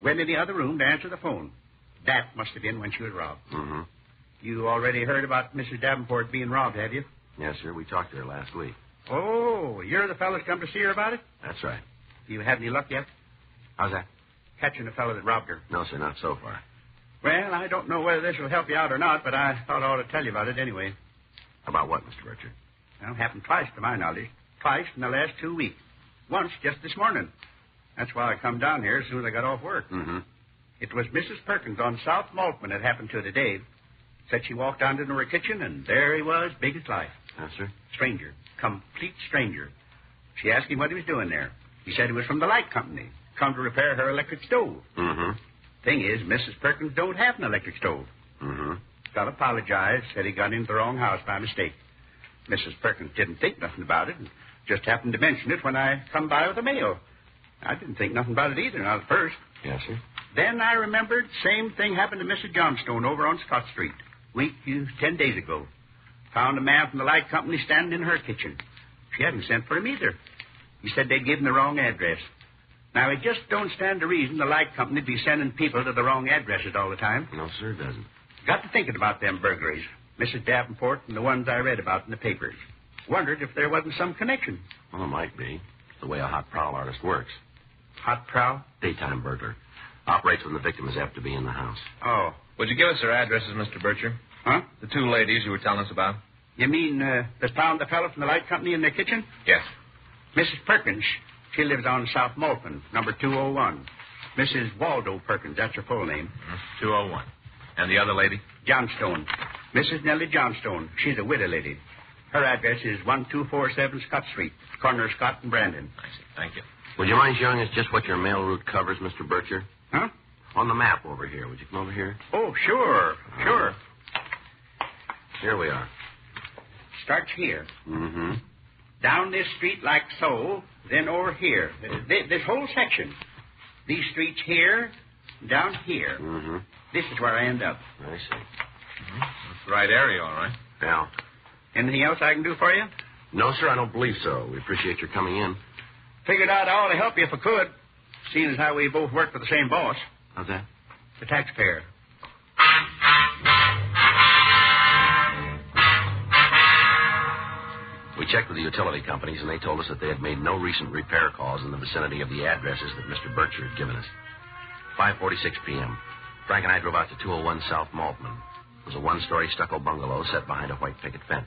went in the other room to answer the phone. That must have been when she was robbed. Mm-hmm. You already heard about Mrs. Davenport being robbed, have you? Yes, sir. We talked to her last week. Oh, you're the fellow that's come to see her about it? That's right. You had any luck yet? How's that? Catching the fellow that robbed her. No, sir, not so far. Well, I don't know whether this will help you out or not, but I thought I ought to tell you about it anyway. About what, Mr. Bircher? Well, it happened twice to my knowledge. Twice in the last 2 weeks. Once just this morning. That's why I come down here as soon as I got off work. Mm-hmm. It was Mrs. Perkins on South Maltman that happened to today. Said she walked down into her kitchen, and there he was, big as life. Yes, sir? Stranger. Complete stranger. She asked him what he was doing there. He said he was from the light company. Come to repair her electric stove. Mm-hmm. Thing is, Mrs. Perkins don't have an electric stove. Mm-hmm. Fellow apologized, said he got into the wrong house by mistake. Mrs. Perkins didn't think nothing about it and just happened to mention it when I come by with the mail. I didn't think nothing about it either, not at first. Yes, sir? Then I remembered same thing happened to Mrs. Johnstone over on Scott Street. 10 days ago. Found a man from the light company standing in her kitchen. She hadn't sent for him either. He said they'd given the wrong address. Now, it just don't stand to reason the light company'd be sending people to the wrong addresses all the time. No, sir, it doesn't. Got to thinking about them burglaries. Mrs. Davenport and the ones I read about in the papers. Wondered if there wasn't some connection. Well, it might be. It's the way a hot prowl artist works. Hot prowl? Daytime burglar. Operates when the victim is apt to be in the house. Oh. Would you give us their addresses, Mr. Bircher? Huh? The two ladies you were telling us about? You mean that found the fellow from the light company in their kitchen? Yes. Mrs. Perkins. She lives on South Maltman, number 201. Mrs. Waldo Perkins, that's her full name. 201. And the other lady? Johnstone. Mrs. Nellie Johnstone. She's a widow lady. Her address is 1247 Scott Street, corner of Scott and Brandon. I see. Thank you. Would you mind showing us just what your mail route covers, Mr. Bircher? Huh? On the map over here. Would you come over here? Oh, sure. Sure. Here we are. Starts here. Mm-hmm. Down this street like so, then over here. This whole section. These streets here, down here. Mm-hmm. This is where I end up. I see. That's the right area, all right. Now, Anything else I can do for you? no, sir, I don't believe so. We appreciate your coming in. Figured out I ought to help you if I could, seeing as how we both work for the same boss, How's that? the taxpayer. We checked with the utility companies, and they told us that they had made no recent repair calls in the vicinity of the addresses that Mr. Bircher had given us. 5:46 p.m. Frank and I drove out to 201 South Maltman. It was a one-story stucco bungalow set behind a white picket fence.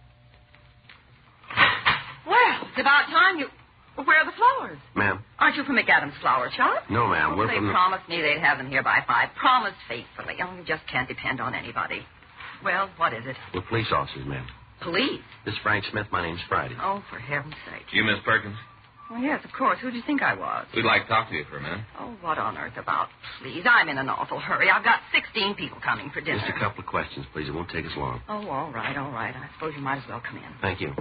Well, it's about time you... Where are the flowers? Ma'am? Aren't you from McAdams Flower Shop? No, ma'am. We're They from the... promised me they'd have them here by 5. Promised faithfully. Oh, you just can't depend on anybody. Well, what is it? We're police officers, ma'am. Police? This is Frank Smith. My name's Friday. Oh, for heaven's sake. You, Miss Perkins? Well, yes, of course. Who do you think I was? We'd like to talk to you for a minute. Oh, what on earth about? Please, I'm in an awful hurry. I've got 16 people coming for dinner. Just a couple of questions, please. It won't take us long. Oh, all right. I suppose you might as well come in. Thank you.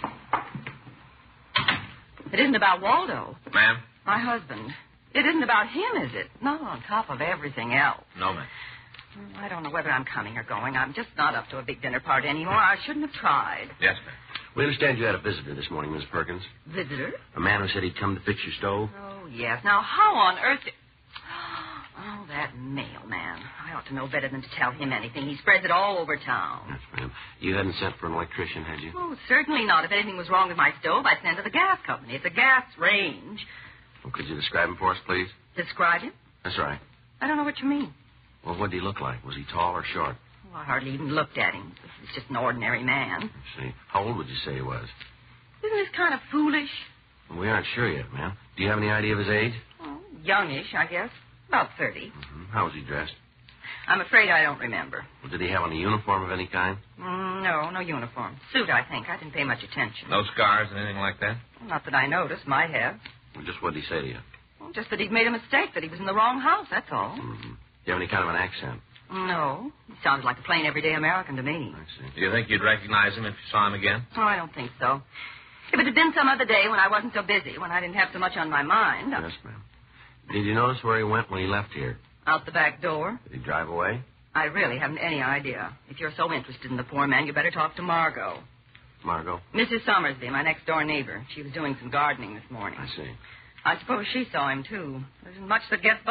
It isn't about Waldo. Ma'am? My husband. It isn't about him, is it? Not on top of everything else. No, ma'am. I don't know whether I'm coming or going. I'm just not up to a big dinner party anymore. I shouldn't have tried. Yes, ma'am. We understand you had a visitor this morning, Miss Perkins. Visitor? A man who said he'd come to fix your stove. Oh, yes. Now, how on earth... Oh, that mailman. I ought to know better than to tell him anything. He spreads it all over town. Yes, ma'am. You hadn't sent for an electrician, had you? Oh, certainly not. If anything was wrong with my stove, I'd send to the gas company. It's a gas range. Well, could you describe him for us, please? Describe him? That's right. I don't know what you mean. Well, what did he look like? Was he tall or short? Oh, I hardly even looked at him. He's just an ordinary man. Let's see. How old would you say he was? Isn't this kind of foolish? Well, we aren't sure yet, ma'am. Do you have any idea of his age? Oh, youngish, I guess. About 30. Mm-hmm. How was he dressed? I'm afraid I don't remember. Well, did he have on a uniform of any kind? No uniform. Suit, I think. I didn't pay much attention. No scars, anything like that? Not that I noticed. Might have. Well, just what did he say to you? Well, just that he'd made a mistake, that he was in the wrong house, that's all. Mm-hmm. Do you have any kind of an accent? No. He sounded like a plain, everyday American to me. I see. Do you think you'd recognize him if you saw him again? Oh, I don't think so. If it had been some other day when I wasn't so busy, when I didn't have so much on my mind... Yes, ma'am. Did you notice where he went when he left here? Out the back door. Did he drive away? I really haven't any idea. If you're so interested in the poor man, you better talk to Margot. Margot? Mrs. Summersby, my next-door neighbor. She was doing some gardening this morning. I see. I suppose she saw him, too. There isn't much that gets by Margot.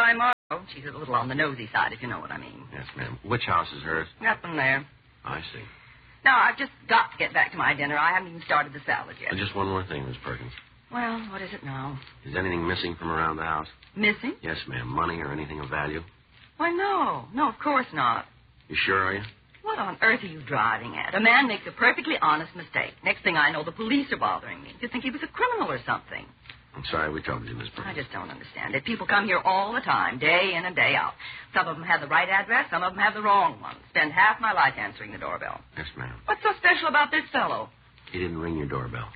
Oh, she's a little on the nosy side, if you know what I mean. Yes, ma'am. Which house is hers? Up in there. I see. Now, I've just got to get back to my dinner. I haven't even started the salad yet. And just one more thing, Miss Perkins. Well, what is it now? Is anything missing from around the house? Missing? Yes, ma'am. Money or anything of value? Why, no. No, of course not. You sure, are you? What on earth are you driving at? A man makes a perfectly honest mistake. Next thing I know, the police are bothering me. You'd think he was a criminal or something. I'm sorry we troubled you, Miss I Perkins. just don't understand it. People come here all the time, day in and day out. Some of them have the right address, some of them have the wrong one. Spend half my life answering the doorbell. Yes, ma'am. What's so special about this fellow? He didn't ring your doorbell.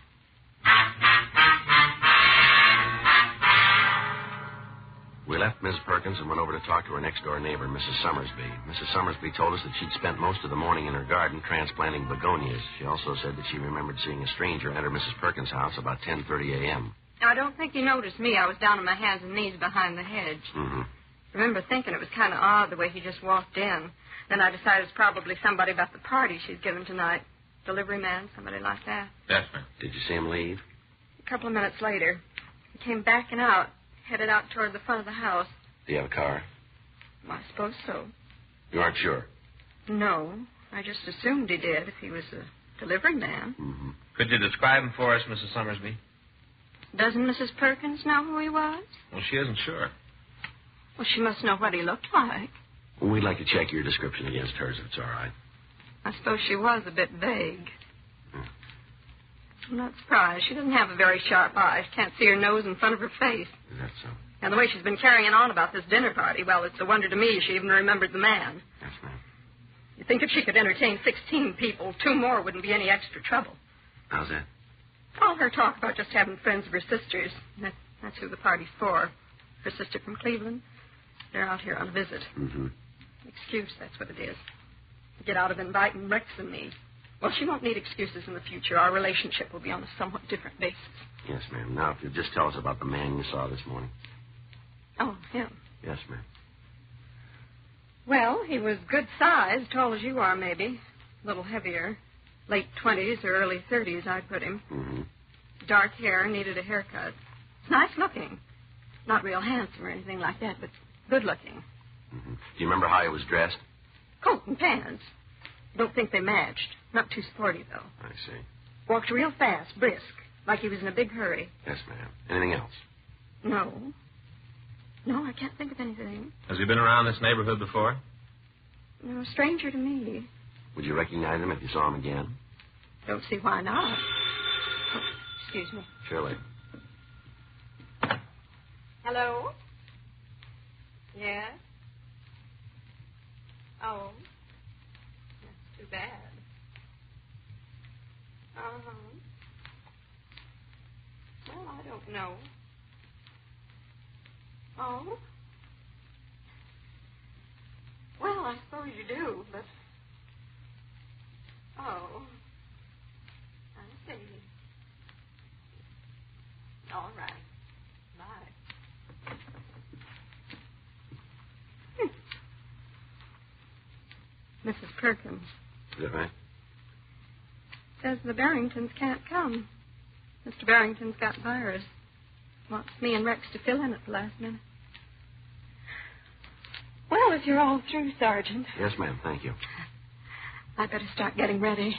We left Miss Perkins and went over to talk to her next-door neighbor, Mrs. Summersby. Mrs. Summersby told us that she'd spent most of the morning in her garden transplanting begonias. She also said that she remembered seeing a stranger enter Mrs. Perkins' house about 10:30 a.m. I don't think you noticed me. I was down on my hands and knees behind the hedge. Mm-hmm. Remember thinking it was kind of odd the way he just walked in. Then I decided it's probably somebody about the party she's giving tonight. Delivery man, somebody like that. Yes, ma'am. Did you see him leave? A couple of minutes later, he came backing out, headed out toward the front of the house. Do you have a car? Well, I suppose so. You aren't sure? No, I just assumed he did if he was a delivery man. Mm-hmm. Could you describe him for us, Mrs. Summersby? Doesn't Mrs. Perkins know who he was? Well, she isn't sure. Well, she must know what he looked like. Well, we'd like to check your description against hers, if it's all right. I suppose she was a bit vague. I'm not surprised. She doesn't have a very sharp eye. She can't see her nose in front of her face. Is that so? And the way she's been carrying on about this dinner party, well, it's a wonder to me she even remembered the man. Yes, ma'am. You'd think if she could entertain 16 people, 2 more wouldn't be any extra trouble. How's that? All her talk about just having friends of her sister's. That's who the party's for. Her sister from Cleveland. They're out here on a visit. Mm-hmm. Excuse, that's what it is. Get out of inviting Rex and me. Well, she won't need excuses in the future. Our relationship will be on a somewhat different basis. Yes, ma'am. Now, if you'll just tell us about the man you saw this morning. Oh, him. Yes, ma'am. Well, he was good size, tall as you are, maybe. A little heavier. Late 20s or early 30s, I'd put him. Mm-hmm. Dark hair, needed a haircut. Nice looking. Not real handsome or anything like that, but good looking. Mm-hmm. Do you remember how he was dressed? Coat and pants. Don't think they matched. Not too sporty, though. I see. Walked real fast, brisk, like he was in a big hurry. Yes, ma'am. Anything else? No. No, I can't think of anything. Has he been around this neighborhood before? No, stranger to me. Would you recognize him if you saw him again? Don't see why not. Oh, excuse me. Surely. Hello? Yes? Oh. That's too bad. Uh-huh. Well, I don't know. Oh? Well, I suppose you do, but... Oh. I see. All right. Bye. Mrs. Perkins Is that right? says the Barringtons can't come. Mr. Barrington's got virus. Wants me and Rex to fill in at the last minute. Well, if you're all through, Sergeant, Yes, ma'am. Thank you. I'd better start getting ready.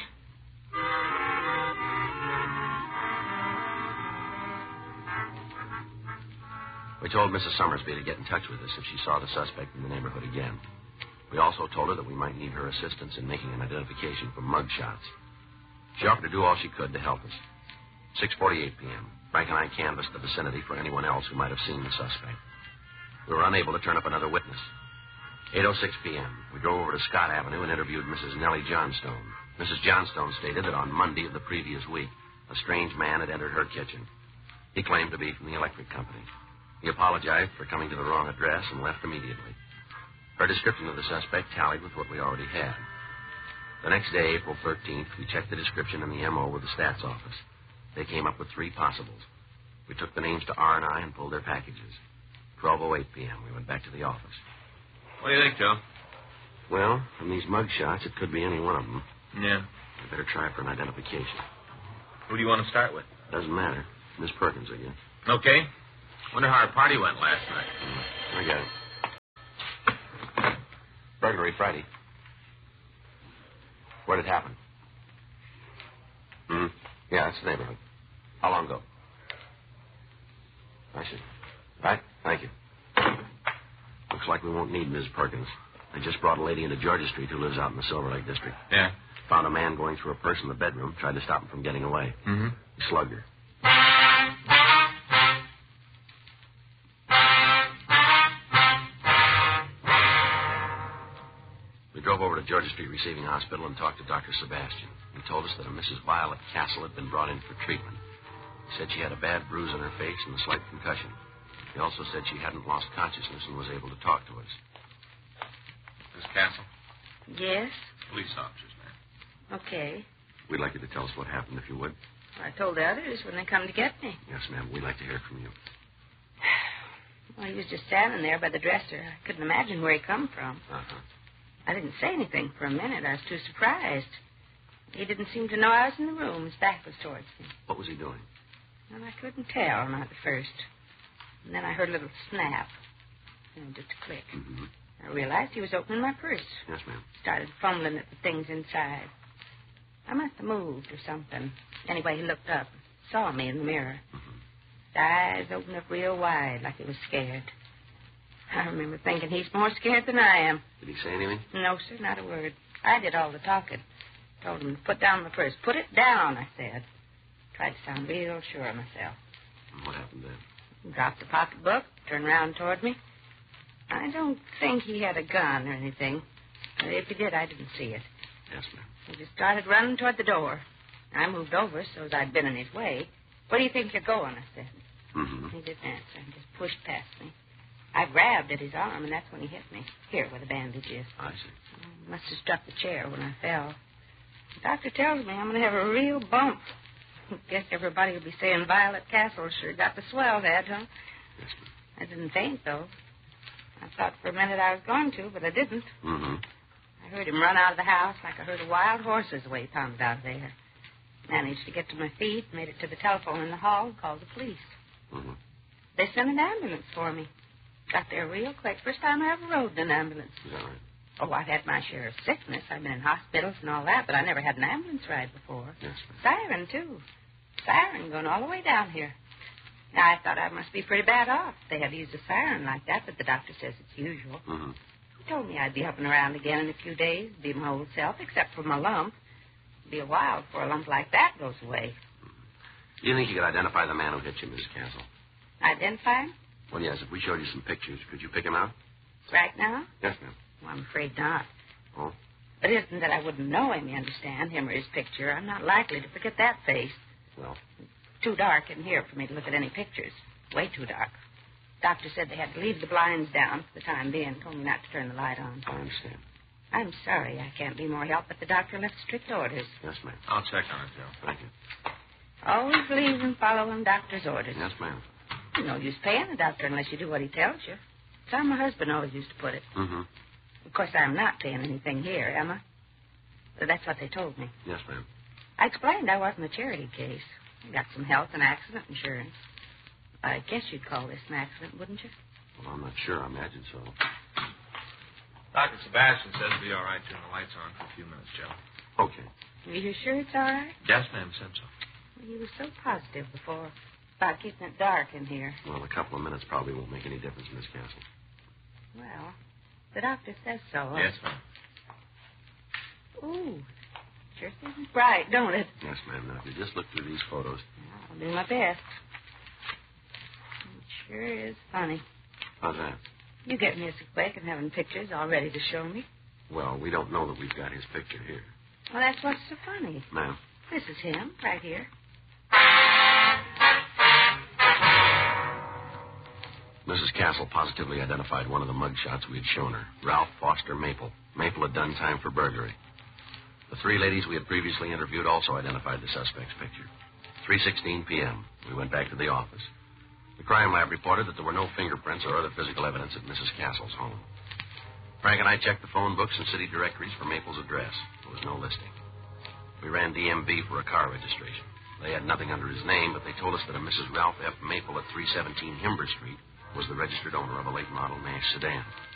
We told Mrs. Summersby to get in touch with us if she saw the suspect in the neighborhood again. We also told her that we might need her assistance in making an identification from mug shots. She offered to do all she could to help us. 6:48 p.m. Frank and I canvassed the vicinity for anyone else who might have seen the suspect. We were unable to turn up another witness. 8:06 p.m. We drove over to Scott Avenue and interviewed Mrs. Nellie Johnstone. Mrs. Johnstone stated that on Monday of the previous week, a strange man had entered her kitchen. He claimed to be from the electric company. He apologized for coming to the wrong address and left immediately. Her description of the suspect tallied with what we already had. The next day, April 13th, we checked the description and the M.O. with the stats office. They came up with 3 possibles. We took the names to R&I and pulled their packages. 12:08 p.m., we went back to the office. What do you think, Joe? Well, from these mug shots, it could be any one of them. Yeah. We better try for an identification. Who do you want to start with? Doesn't matter. Miss Perkins again. Okay. Wonder how our party went last night. I got it. Burglary Friday. Where'd it happen? Yeah, that's the neighborhood. How long ago? I see. Right, thank you. Looks like we won't need Ms. Perkins. I just brought a lady into Georgia Street who lives out in the Silver Lake district. Yeah. Found a man going through a purse in the bedroom, tried to stop him from getting away. Mm-hmm. He slugged her. We drove over to Georgia Street Receiving Hospital and talked to Dr. Sebastian. He told us that a Mrs. Violet Castle had been brought in for treatment. He said she had a bad bruise on her face and a slight concussion. He also said she hadn't lost consciousness and was able to talk to us. Miss Castle? Yes? Police officers, ma'am. Okay. We'd like you to tell us what happened, if you would. I told the others when they come to get me. Yes, ma'am. We'd like to hear from you. Well, he was just standing there by the dresser. I couldn't imagine where he come from. Uh-huh. I didn't say anything for a minute. I was too surprised. He didn't seem to know I was in the room. His back was towards me. What was he doing? Well, I couldn't tell, not at first. And then I heard a little snap. And just a click. Mm-hmm. I realized he was opening my purse. Yes, ma'am. Started fumbling at the things inside. I must have moved or something. Anyway, he looked up, saw me in the mirror. Mm-hmm. His eyes opened up real wide, like he was scared. I remember thinking he's more scared than I am. Did he say anything? No, sir, not a word. I did all the talking. Told him to put down the purse. Put it down, I said. Tried to sound real sure of myself. And what happened then? He dropped the pocketbook, turned around toward me. I don't think he had a gun or anything. If he did, I didn't see it. Yes, ma'am. He just started running toward the door. I moved over so as I'd been in his way. Where do you think you're going? I said. Mm-hmm. He didn't answer. He just pushed past me. I grabbed at his arm, and that's when he hit me. Here, where the bandage is. I see. Must have struck the chair when I fell. The doctor tells me I'm going to have a real bump. Guess everybody will be saying Violet Castle sure got the swell head, huh? Yes, ma'am. I didn't faint, though. I thought for a minute I was going to, but I didn't. Mm-hmm. I heard him run out of the house like I heard a wild horse's the way he pounded out of there. Managed to get to my feet, made it to the telephone in the hall, and called the police. Mm-hmm. They sent an ambulance for me. Got there real quick. First time I ever rode in an ambulance. Is that right? Oh, I've had my share of sickness. I've been in hospitals and all that, but I never had an ambulance ride before. Yes, ma'am. Siren, too. Siren going all the way down here. Now, I thought I must be pretty bad off. They had used a siren like that, but the doctor says it's usual. Mm-hmm. He told me I'd be up and around again in a few days, be my old self, except for my lump. It'd be a while before a lump like that goes away. Do you think you could identify the man who hit you, Mrs. Castle? Identify him? Well, yes. If we showed you some pictures, could you pick him out? Right now? Yes, ma'am. Well, I'm afraid not. Oh? It isn't that I wouldn't know him, you understand, him or his picture. I'm not likely to forget that face. Well, Too dark in here for me to look at any pictures. Way too dark. Doctor said they had to leave the blinds down for the time being. Told me not to turn the light on. I understand. I'm sorry I can't be more help, but the doctor left strict orders. Yes, ma'am. I'll check on it, Joe. Thank you. Always believe in following doctor's orders. Yes, ma'am. No use paying the doctor unless you do what he tells you. That's how my husband always used to put it. Mm-hmm. Of course, I'm not paying anything here, am I? That's what they told me. Yes, ma'am. I explained I wasn't a charity case. I got some health and accident insurance. I guess you'd call this an accident, wouldn't you? Well, I'm not sure. I imagine so. Dr. Sebastian says it'll be all right turning the lights on for a few minutes, Joe. Okay. Are you sure it's all right? Yes, ma'am, said so. He was so positive before about keeping it dark in here. Well, a couple of minutes probably won't make any difference, Miss Castle. Well, the doctor says so. Yes, ma'am. Ooh, sure seems bright, don't it? Yes, ma'am. Now, if you just look through these photos. I'll do my best. It sure is funny. How's that? You get me so quick and having pictures all ready to show me. Well, we don't know that we've got his picture here. Well, that's what's so funny. Ma'am. This is him, right here. Mrs. Castle positively identified one of the mug shots we had shown her, Ralph Foster Maple. Maple had done time for burglary. The three ladies we had previously interviewed also identified the suspect's picture. 3:16 p.m. We went back to the office. The crime lab reported that there were no fingerprints or other physical evidence at Mrs. Castle's home. Frank and I checked the phone books and city directories for Maple's address. There was no listing. We ran DMV for a car registration. They had nothing under his name, but they told us that a Mrs. Ralph F. Maple at 317 Himber Street was the registered owner of a late model Nash sedan.